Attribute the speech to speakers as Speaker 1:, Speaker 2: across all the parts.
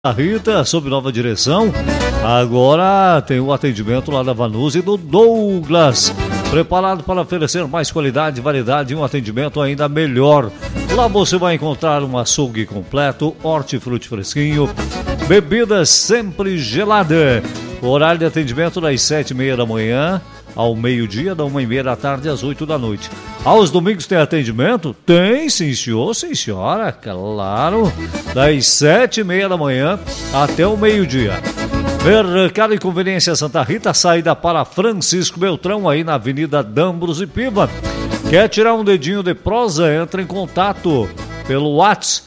Speaker 1: A Rita, sob nova direção, agora tem o atendimento lá da Vanusa e do Douglas, preparado para oferecer mais qualidade, variedade e um atendimento ainda melhor. Lá você vai encontrar um açougue completo, hortifruti fresquinho, bebidas sempre geladas. O horário de atendimento das 7h30 da manhã ao meio-dia, da 1h30 da tarde às 8 da noite. Aos domingos tem atendimento? Tem, sim senhor, sim senhora, claro. Das 7h30 da manhã até o meio-dia. Mercado e Conveniência Santa Rita, saída para Francisco Beltrão, aí na Avenida Dambros e Piva. Quer tirar um dedinho de prosa? Entra em contato pelo WhatsApp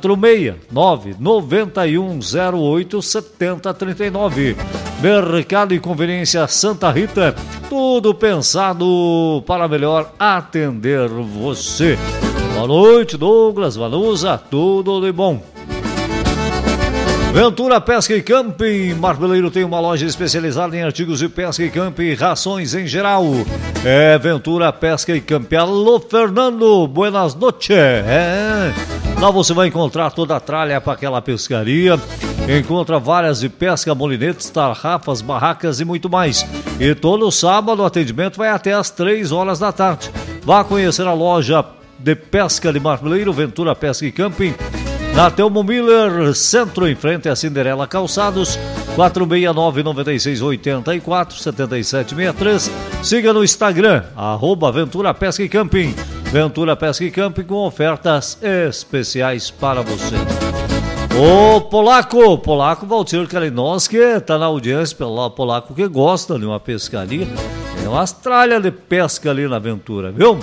Speaker 1: 469-9108-7039. Mercado e Conveniência Santa Rita, tudo pensado para melhor atender você. Boa noite, Douglas, Vanusa, tudo de bom. Ventura Pesca e Camping, Marmeleiro tem uma loja especializada em artigos de pesca e camping e rações em geral. É Ventura Pesca e Camping. Alô, Fernando, buenas noches. Lá você vai encontrar toda a tralha para aquela pescaria. Encontra várias de pesca, molinetes, tarrafas, barracas e muito mais. E todo sábado o atendimento vai até às 3 horas da tarde. Vá conhecer a loja de pesca de Marmeleiro, Ventura Pesca e Camping, na Telmo Miller, centro, em frente a Cinderela Calçados, 469-9684-7763. Siga no Instagram, @Ventura Pesca e Camping. Ventura Pesca e Camping com ofertas especiais para você. O Polaco Valtir Kalinowski está na audiência, pelo Polaco que gosta de uma pescaria. É uma tralha de pesca ali na Ventura, viu?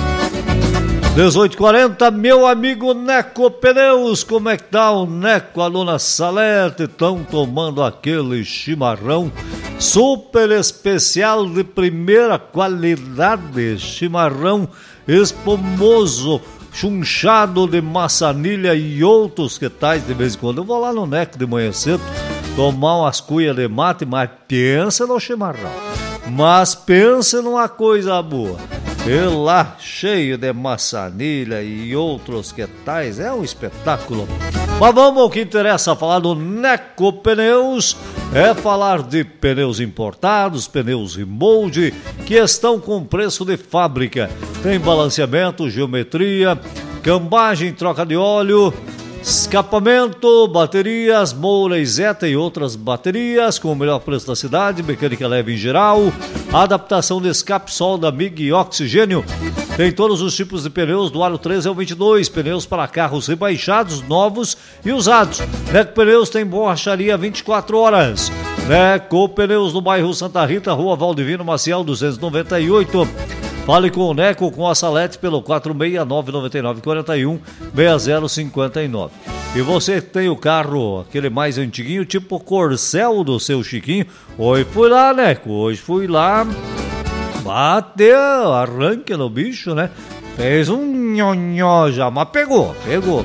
Speaker 1: 18h40, meu amigo Neco Pneus, como é que tá o Neco, a dona Salete? Estão tomando aquele chimarrão super especial de primeira qualidade, chimarrão espumoso, chunchado de maçanilha e outros que tais. De vez em quando eu vou lá no Neco de manhã cedo tomar umas cuias de mate, mas pensa no chimarrão, mas pensa numa coisa boa. E lá, cheio de maçanilha e outros que tais, é um espetáculo. Mas vamos ao que interessa, falar do Neco Pneus, é falar de pneus importados, pneus remold, que estão com preço de fábrica. Tem balanceamento, geometria, cambagem, troca de óleo, escapamento, baterias, Moura e Zeta e outras baterias com o melhor preço da cidade, mecânica leve em geral, adaptação de escape, solda, MIG e oxigênio. Tem todos os tipos de pneus do aro 13 ao 22, pneus para carros rebaixados, novos e usados. Neco Pneus tem borracharia 24 horas. Neco Pneus no bairro Santa Rita, Rua Valdivino Maciel 298. Fale com o Neco, com a Salete pelo 469-9941-6059. E você que tem o carro, aquele mais antiguinho, tipo Corcel do seu Chiquinho, hoje fui lá, Neco, hoje fui lá, bateu, arranque no bicho, né? Fez um nhonhó já, mas pegou.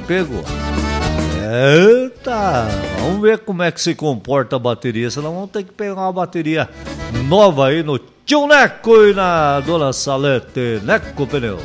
Speaker 1: Eita, vamos ver como é que se comporta a bateria, senão vamos ter que pegar uma bateria nova aí no Tio Neco e na dona Salete. Neco Pneus.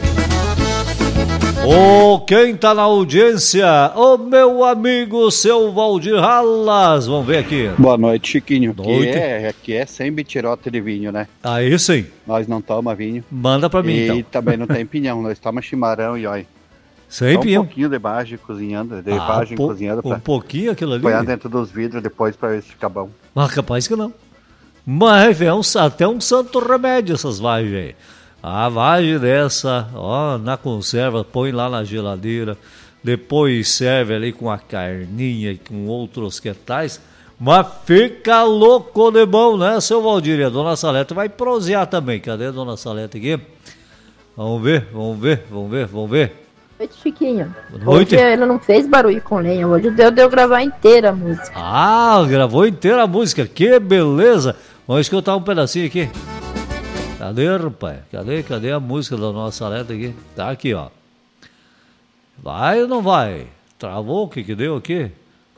Speaker 1: Quem tá na audiência? O meu amigo, seu Valdir Ralas. Vamos ver aqui.
Speaker 2: Boa noite, Chiquinho.
Speaker 1: Noite.
Speaker 2: Aqui é sem bitirote de vinho, né?
Speaker 1: Aí sim.
Speaker 2: Nós não toma vinho.
Speaker 1: Manda pra mim, então.
Speaker 2: E também não tem pinhão, nós toma chimarrão e olha.
Speaker 1: Sem pinhão.
Speaker 2: Um pouquinho de bagem cozinhando, cozinhando.
Speaker 1: Um pouquinho aquilo ali?
Speaker 2: Põe dentro dos vidros depois pra ver se fica bom.
Speaker 1: Mas capaz que não. Mas é até um santo remédio essas vagens aí. A vagem dessa, ó, na conserva, põe lá na geladeira, depois serve ali com a carninha e com outros que tais, mas fica louco de bom, né, seu Valdir? E a dona Salete vai prosear também. Cadê a dona Salete aqui? Vamos ver.
Speaker 3: Noite, Chiquinho.
Speaker 1: Noite.
Speaker 3: Hoje ele não fez barulho com lenha, hoje deu gravar inteira a música.
Speaker 1: Ah, gravou inteira a música, que beleza! Vamos escutar um pedacinho aqui. Cadê, rapaz? Cadê a música da nossa Salete aqui? Tá aqui, ó. Vai ou não vai? Travou? O que deu aqui?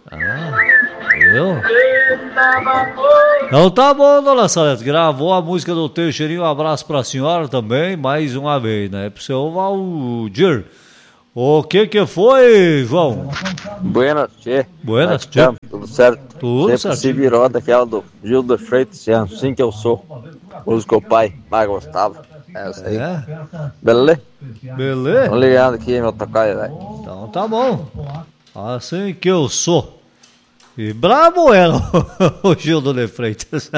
Speaker 1: Deu? Então tá bom, dona Salete. Gravou a música do Teixeirinho. Um abraço pra senhora também, mais uma vez, né? Pro seu Valdir. O que foi, João?
Speaker 4: Buenas, tchê.
Speaker 1: Buenas, tchê.
Speaker 4: Tudo certo?
Speaker 1: Tudo
Speaker 4: sempre
Speaker 1: certo.
Speaker 4: se virou daquela do Gil de Freitas, é assim que eu sou. Música o pai, mas gostava. É isso aí. Beleza?
Speaker 1: Beleza?
Speaker 4: Tô ligando aqui, meu tocaio, velho.
Speaker 1: Então tá bom. Assim que eu sou. E brabo era o Gildo de Freitas.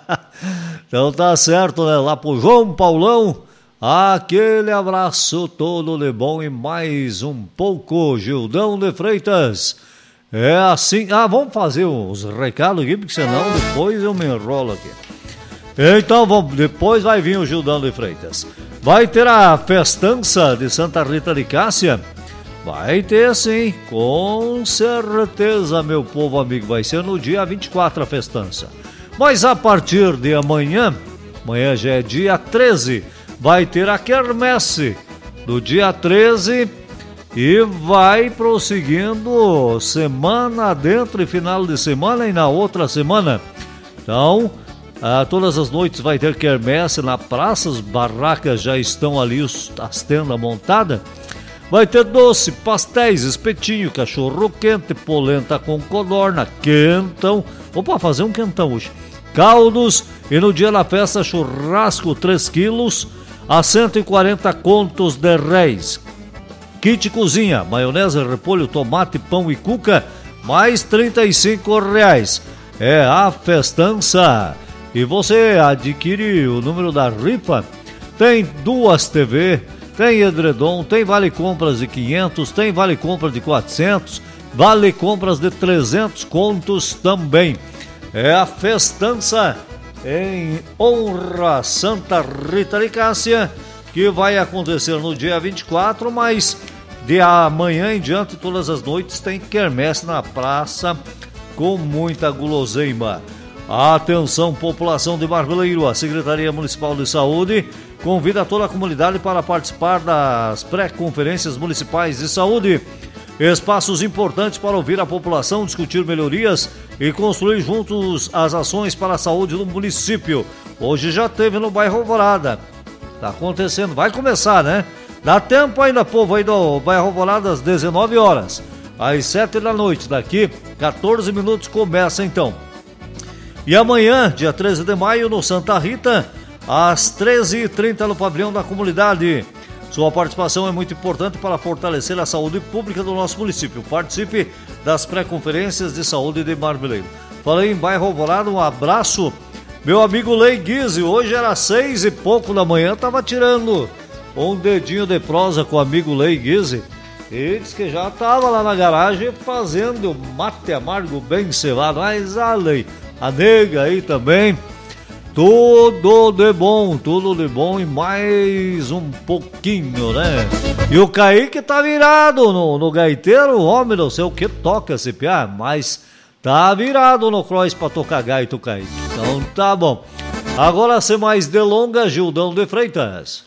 Speaker 1: Então tá certo, né? Lá pro João Paulão, aquele abraço todo de bom e mais um pouco, Gildão de Freitas. É assim. Vamos fazer uns recados aqui, porque senão depois eu me enrolo aqui. Então depois vai vir o Gildão de Freitas. Vai ter a festança de Santa Rita de Cássia. Vai ter sim, com certeza, meu povo amigo. Vai ser no dia 24 a festança. Mas a partir de amanhã já é dia 13, vai ter a quermesse do dia 13 e vai prosseguindo semana dentro e final de semana e na outra semana. Então, todas as noites vai ter quermesse na praça, as barracas já estão ali, as tendas montadas. Vai ter doce, pastéis, espetinho, cachorro quente, polenta com codorna, quentão. Opa, fazer um quentão hoje. Caldos e no dia da festa churrasco 3 quilos a 140 contos de réis. Kit cozinha, maionese, repolho, tomate, pão e cuca, mais R$35. É a festança. E você adquire o número da rifa. Tem 2 TV, tem edredom, tem vale compras de 500, tem vale compras de 400, vale compras de 300 contos também. É a festança em honra a Santa Rita de Cássia, que vai acontecer no dia 24, mas de amanhã em diante, todas as noites, tem quermesse na praça com muita guloseima. Atenção, população de Marveleiro, a Secretaria Municipal de Saúde convida toda a comunidade para participar das pré-conferências municipais de saúde. Espaços importantes para ouvir a população, discutir melhorias e construir juntos as ações para a saúde do município. Hoje já teve no bairro Alvorada. Tá acontecendo, vai começar, né? Dá tempo ainda, povo, aí do bairro Alvorada às 19 horas. Às 7 da noite, daqui 14 minutos começa então. E amanhã, dia 13 de maio, no Santa Rita, às 13h30 no pavilhão da comunidade. Sua participação é muito importante para fortalecer a saúde pública do nosso município. Participe das pré-conferências de saúde de Marveleiro. Falei em bairro Alvorada, um abraço. Meu amigo Lei Guise, hoje era 6 e pouco da manhã, estava tirando um dedinho de prosa com o amigo Lei Guise. Ele disse que já estava lá na garagem fazendo mate amargo bem selado. Mas a Lei, a nega aí também, tudo de bom e mais um pouquinho, né? E o Kaique tá virado no gaiteiro, homem do céu, que toca esse piá, mas tá virado no cross pra tocar gaito, Kaique. Então tá bom. Agora, sem mais delongas, Gildão de Freitas.